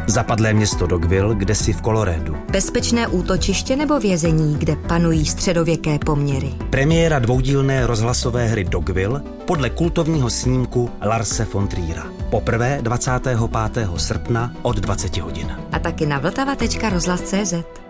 Zapadlé město Dogville, kde si v Colorédu. Bezpečné útočiště nebo vězení, kde panují středověké poměry. Premiéra dvoudílné rozhlasové hry Dogville podle kultovního snímku Larse von Triera. Poprvé 25. srpna od 20 hodin. A taky na vltava.rozhlas.cz.